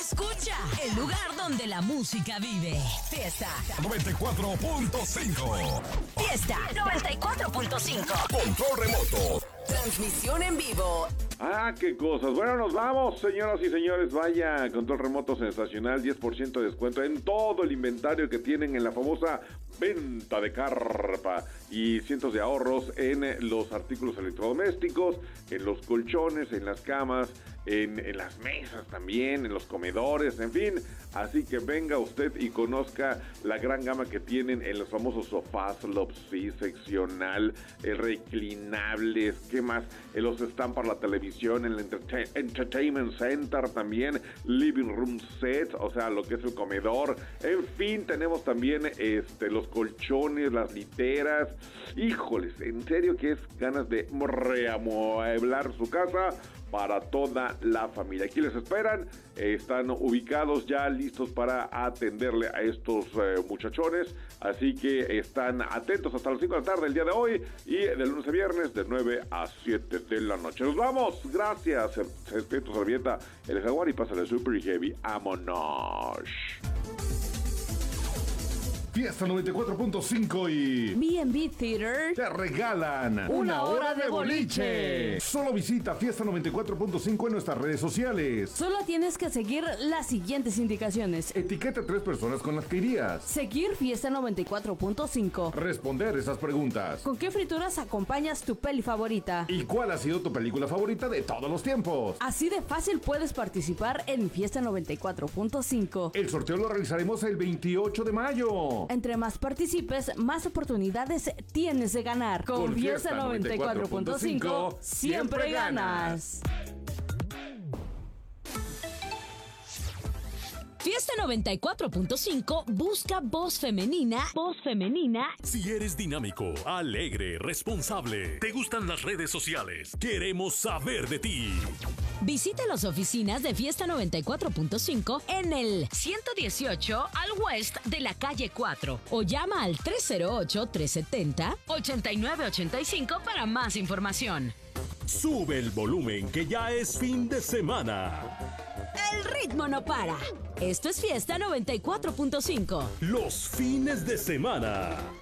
Escucha, el lugar donde la música vive. Fiesta 94.5. Fiesta 94.5. Control remoto. Transmisión en vivo. Ah, qué cosas. Bueno, nos vamos, señoras y señores. Vaya, control remoto sensacional, 10% de descuento en todo el inventario que tienen en la famosa venta de carpa y cientos de ahorros en los artículos electrodomésticos, en los colchones, en las camas, en las mesas también, en los comedores, en fin. Así que venga usted y conozca la gran gama que tienen en los famosos sofás, Lofty, seccional, reclinables, ¿qué más? En los stand para la televisión, en el Entertainment Center también, Living Room Set, o sea, lo que es el comedor. En fin, tenemos también los colchones, las literas. Híjoles, en serio que es ganas de reamueblar su casa para toda la familia. Aquí les esperan, están ubicados ya listos para atenderle a estos muchachones, así que están atentos hasta las 5 de la tarde el día de hoy y de lunes a viernes de 9 a 7 de la noche. Nos vamos, gracias, se despide tu servilleta, el Jaguar, y pásale super heavy, vámonos. Fiesta 94.5 y B&B Theater te regalan una hora de boliche. Solo visita Fiesta 94.5 en nuestras redes sociales. Solo tienes que seguir las siguientes indicaciones. Etiqueta a 3 personas con las que irías. Seguir Fiesta 94.5. Responder esas preguntas. ¿Con qué frituras acompañas tu peli favorita? ¿Y cuál ha sido tu película favorita de todos los tiempos? Así de fácil puedes participar en Fiesta 94.5. El sorteo lo realizaremos el 28 de mayo. Entre más participes, más oportunidades tienes de ganar. Con Fiesta 94.5 siempre ganas. Fiesta 94.5 busca voz femenina. Voz femenina. Si eres dinámico, alegre, responsable, te gustan las redes sociales, queremos saber de ti. Visita las oficinas de Fiesta 94.5 en el 118 al West de la calle 4 o llama al 308-370-8985 para más información. Sube el volumen que ya es fin de semana. El ritmo no para. Esto es Fiesta 94.5. Los fines de semana.